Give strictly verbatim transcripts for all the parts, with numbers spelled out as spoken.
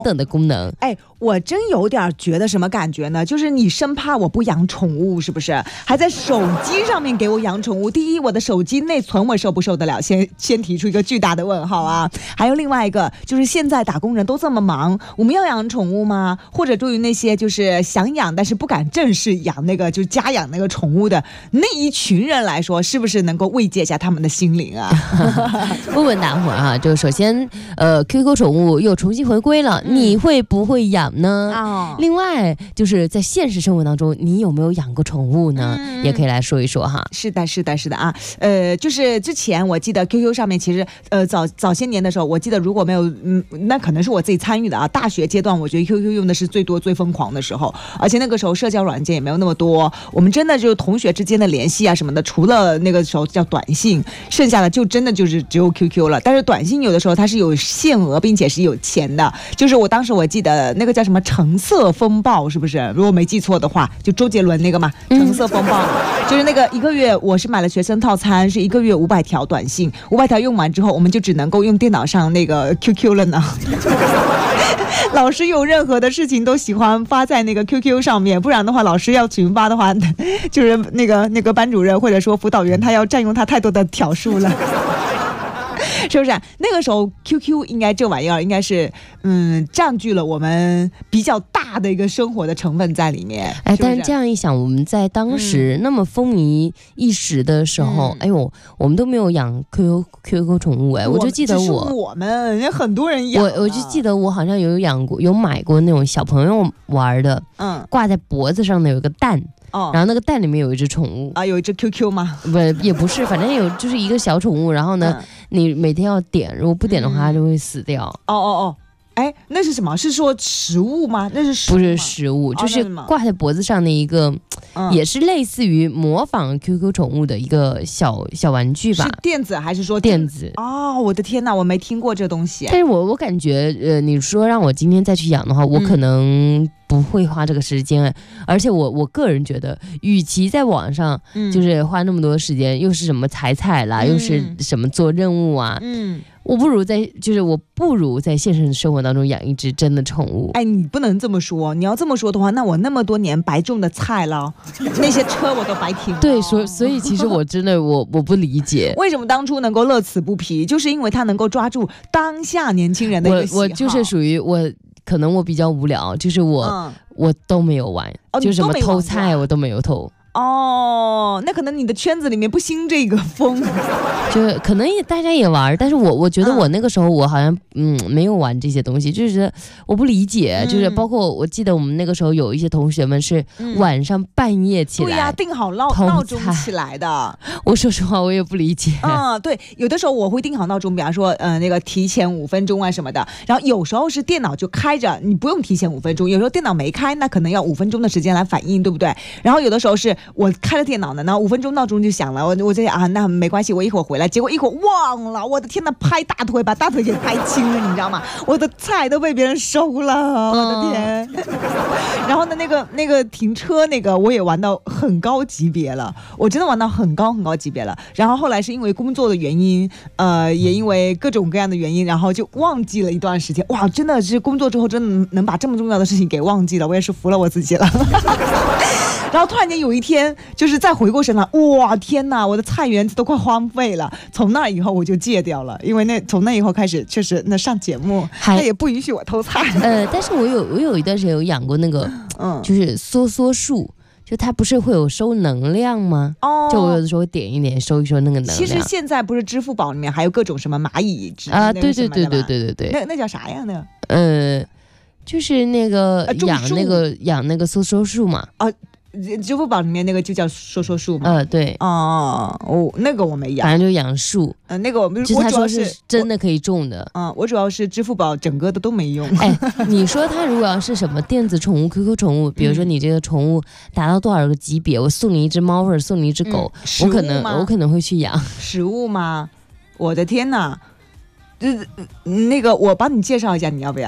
等的功能。 哎，我真有点觉得什么感觉呢？就是你生怕我不养宠物，是不是？还在手机上面给我养宠物。第一，我的手机内存我受不受得了？先先提出一个巨大的问号啊！还有另外一个，就是现在打工人都这么忙，我们要养宠物吗？或者对于那些就是想养但是不敢正式养那个就家养那个宠物的那一群人来说，是不是能够慰藉一下他们的心灵啊？ 问问大伙儿啊，就首先，呃 ，Q Q 宠物又重新回归了，嗯、你会不会养呢？哦、另外，就是在现实生活当中，你有没有养过宠物呢？嗯、也可以来说一说哈。 是的，是的，是的啊。呃，就是之前我记得 Q Q 上面，其实呃早早些年的时候，我记得如果没有嗯，那可能是我自己参与的啊。大学阶段，我觉得 Q Q 用的是最多最疯狂的时候，而且那个时候社交软件也没有那么多，我们真的就是同学之间的联系啊什么的，除了那个时候叫短信，剩下的就真的就是只有 Q Q 了。但是短信有的时候它是有限额，并且是有钱的。就是我当时我记得那个叫什么橙色风暴，是不是？如果没记错的话，就周杰伦那个嘛，橙色风暴，嗯、就是那个一个月我是买了学生套餐，是一个月五百条短信，五百条用完之后，我们就只能够用电脑上那个 Q Q 了呢。老师有任何的事情都喜欢发在那个 Q Q 上面，不然的话老师要群发的话，就是那个那个班主任或者说辅导员他要占用他太多的条数了。是不是、啊、那个时候 Q Q 应该这玩意儿应该是嗯占据了我们比较大的一个生活的成分在里面。 哎，但是这样一想，我们在当时那么风靡一时的时候，嗯、哎呦，我们都没有养 Q Q Q Q 宠物哎，我就记得我我们人很多人养， 我我就记得我好像有养过有买过那种小朋友玩的，嗯，挂在脖子上的有一个蛋。哦、然后那个蛋里面有一只宠物啊，有一只 Q Q 吗？ 不，也不是，反正有就是一个小宠物。然后呢，嗯、你每天要点，如果不点的话，它就会死掉。 哦哦哦，哎，那是什么？是说食物吗？那是食物吗？ 不是食物，就是挂在脖子上的一个，哦、也是类似于模仿 Q Q 宠物的一个小小玩具吧？ 是电子还是说电子？ 哦，我的天哪，我没听过这东西。 但是我我感觉，呃，你说让我今天再去养的话，我可能。嗯不会花这个时间，而且我我个人觉得，与其在网上就是花那么多时间，嗯、又是什么采采啦，嗯、又是什么做任务啊，嗯，我不如在就是我不如在现实生活当中养一只真的宠物。 哎，你不能这么说，你要这么说的话，那我那么多年白种的菜了，那些车我都白停了。 对，所所以其实我真的我我不理解， 为什么当初能够乐此不疲，就是因为它能够抓住当下年轻人的一个喜好。 我我就是属于我。可能我比较无聊，就是我、嗯、我都没有玩，哦、就什么偷菜我都没有偷。 哦，那可能你的圈子里面不兴这个风， 就可能也大家也玩，但是我我觉得我那个时候我好像嗯没有玩这些东西，就是我不理解，嗯、就是包括我记得我们那个时候有一些同学们是晚上半夜起来， 对呀、啊，定好闹闹钟起来的。 我说实话，我也不理解。 嗯，对，有的时候我会定好闹钟，比方说呃那个提前五分钟啊什么的，然后有时候是电脑就开着，你不用提前五分钟，有时候电脑没开，那可能要五分钟的时间来反应，对不对？然后有的时候是。我开了电脑呢，然后五分钟闹钟就响了，我我在想啊，那没关系，我一会儿回来。结果一会儿忘了，我的天哪，拍大腿把大腿给拍青了，你知道吗？我的菜都被别人收了，我的天！嗯、然后呢，那个那个停车那个我也玩到很高级别了，我真的玩到很高很高级别了。然后后来是因为工作的原因，呃，也因为各种各样的原因，然后就忘记了一段时间。哇，真的是工作之后真的能把这么重要的事情给忘记了，我也是服了我自己了。然后突然间有一天，就是再回过神来，哇天哪，我的菜园子都快荒废了。从那以后我就戒掉了，因为那从那以后开始，确实那上节目他也不允许我偷菜。 呃，但是我有我有一段时间有养过那个，嗯，就是梭梭树。就它不是会有收能量吗？哦，就我有的时候会点一点收一收那个能量。 其实现在不是支付宝里面还有各种什么蚂蚁啊，对对对对对对对， 那那叫啥呀？那个呃，就是那个、呃、养那个养那个梭梭树嘛。啊。 支付宝里面那个就叫说说树嘛， 呃对， 哦哦，那个我没养， 反正就养树， 呃那个我们， 其实他说是真的可以种的， 嗯，我主要是支付宝整个的都没用。 哎，你说他如果要是什么电子宠物 Q Q 宠物，比如说你这个宠物达到多少个级别，我送你一只猫或者送你一只狗，嗯、我可能我可能会去养。 食物吗？我的天哪，这那个我帮你介绍一下，你要不要？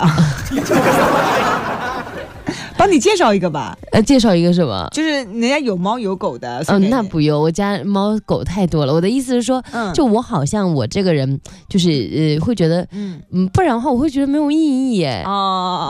帮你介绍一个吧。 呃，介绍一个什么？ 就是人家有猫有狗的。 嗯、呃，那不用，我家猫狗太多了。我的意思是说，嗯、就我好像我这个人就是呃会觉得，嗯嗯，不然的话我会觉得没有意义耶。哦。